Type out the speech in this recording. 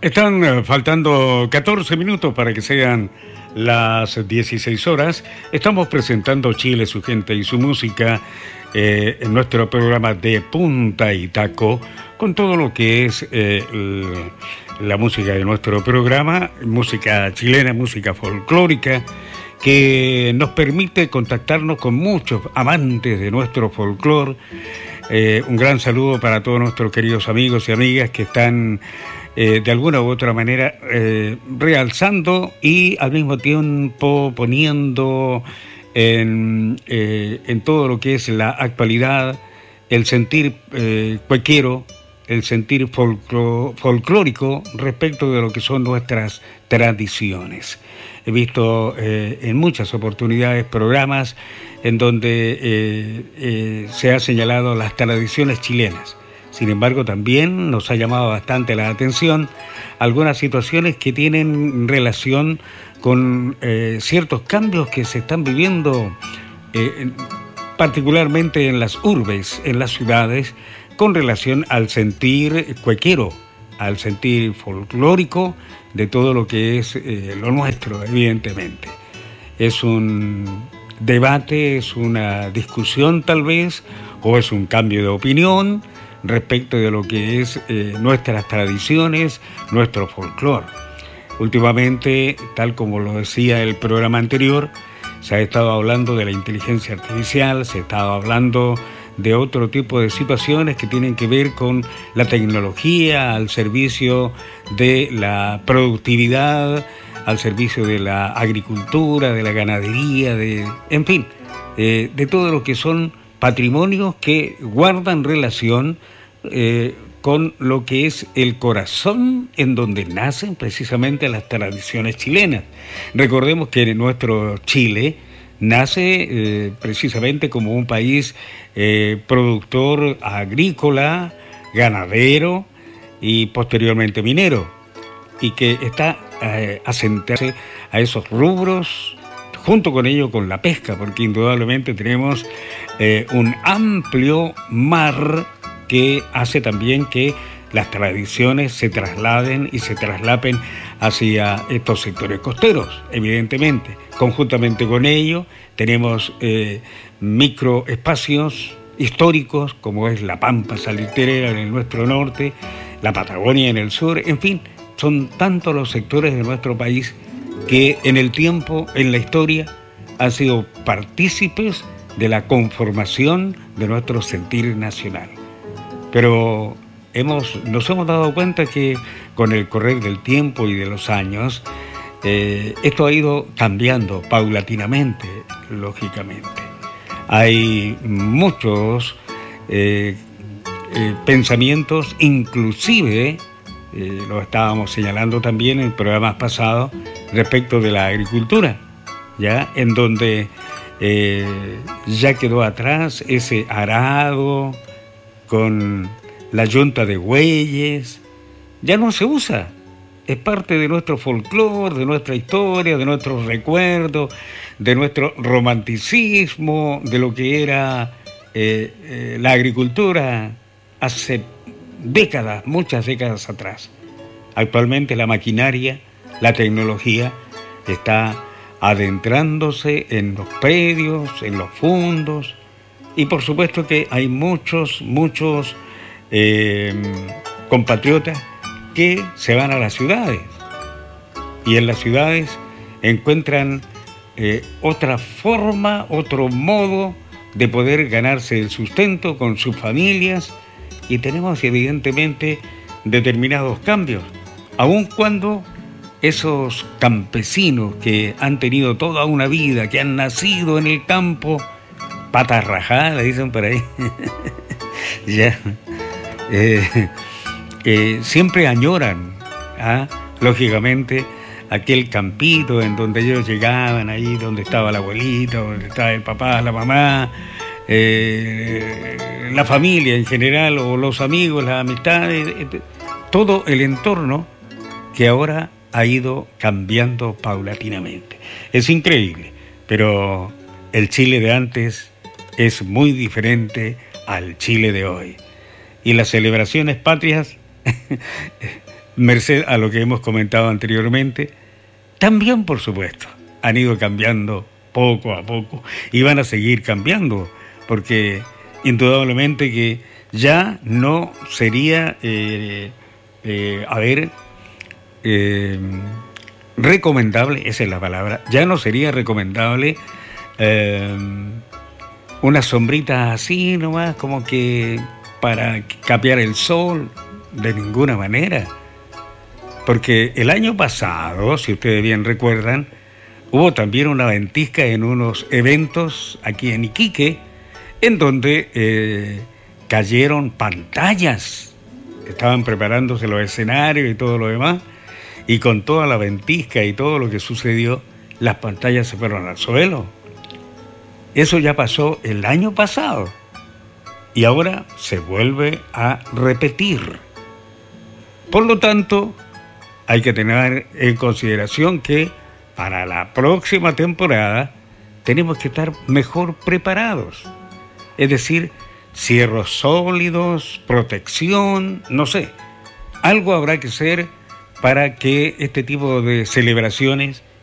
Están faltando 14 minutos para que sean las 16 horas. Estamos presentando Chile, su gente y su música en nuestro programa de Punta y Taco, con todo lo que es la música de nuestro programa, música chilena, música folclórica, que nos permite contactarnos con muchos amantes de nuestro folclore. Un gran saludo para todos nuestros queridos amigos y amigas que están de alguna u otra manera realzando y al mismo tiempo poniendo en todo lo que es la actualidad el sentir cuequero, el sentir folclórico respecto de lo que son nuestras tradiciones. He visto en muchas oportunidades programas en donde se ha señalado las tradiciones chilenas. Sin embargo, también nos ha llamado bastante la atención algunas situaciones que tienen relación con ciertos cambios que se están viviendo, particularmente en las urbes, en las ciudades, con relación al sentir cuequero, al sentir folclórico de todo lo que es lo nuestro, evidentemente. Es un debate, es una discusión tal vez, o es un cambio de opinión respecto de lo que es nuestras tradiciones, nuestro folclore. Últimamente, tal como lo decía el programa anterior, se ha estado hablando de la inteligencia artificial, se ha estado hablando de otro tipo de situaciones que tienen que ver con la tecnología al servicio de la productividad, al servicio de la agricultura, de la ganadería, en fin, de todo lo que son patrimonios que guardan relación con lo que es el corazón en donde nacen precisamente las tradiciones chilenas. Recordemos que nuestro Chile nace precisamente como un país productor agrícola, ganadero y posteriormente minero, y que está a centrarse a esos rubros, junto con ello con la pesca, porque indudablemente tenemos un amplio mar que hace también que las tradiciones se trasladen y se traslapen hacia estos sectores costeros, evidentemente. Conjuntamente con ello tenemos microespacios históricos como es la Pampa Salitrera en nuestro norte, la Patagonia en el sur, en fin, son tantos los sectores de nuestro país que en el tiempo, en la historia, han sido partícipes de la conformación de nuestro sentir nacional. Pero nos hemos dado cuenta que con el correr del tiempo y de los años, esto ha ido cambiando paulatinamente, lógicamente. Hay muchos pensamientos, inclusive, lo estábamos señalando también en programas pasados, respecto de la agricultura, ¿ya? En donde ya quedó atrás ese arado con la yunta de bueyes, ya no se usa. Es parte de nuestro folclore, de nuestra historia, de nuestros recuerdos, de nuestro romanticismo, de lo que era la agricultura hace décadas, muchas décadas atrás. Actualmente la maquinaria, la tecnología está adentrándose en los predios, en los fondos, y por supuesto que hay muchos compatriotas que se van a las ciudades y en las ciudades encuentran otra forma, otro modo de poder ganarse el sustento con sus familias, y tenemos evidentemente determinados cambios, aun cuando esos campesinos que han tenido toda una vida, que han nacido en el campo, patas rajadas, dicen por ahí, ya, siempre añoran, lógicamente, aquel campito en donde ellos llegaban, ahí donde estaba la abuelita, donde estaba el papá, la mamá, la familia en general, o los amigos, las amistades, todo el entorno que ahora ha ido cambiando paulatinamente. Es increíble, pero el Chile de antes es muy diferente al Chile de hoy. Y las celebraciones patrias merced a lo que hemos comentado anteriormente, también, por supuesto, han ido cambiando poco a poco y van a seguir cambiando, porque indudablemente que ya no sería, recomendable, esa es la palabra, ya no sería recomendable unas sombritas así nomás, como que para capear el sol, de ninguna manera. Porque el año pasado, si ustedes bien recuerdan, hubo también una ventisca en unos eventos aquí en Iquique, en donde cayeron pantallas. Estaban preparándose los escenarios y todo lo demás, y con toda la ventisca y todo lo que sucedió, las pantallas se fueron al suelo. Eso ya pasó el año pasado y ahora se vuelve a repetir. Por lo tanto, hay que tener en consideración que para la próxima temporada tenemos que estar mejor preparados. Es decir, cierros sólidos, protección, no sé. Algo habrá que hacer para que este tipo de celebraciones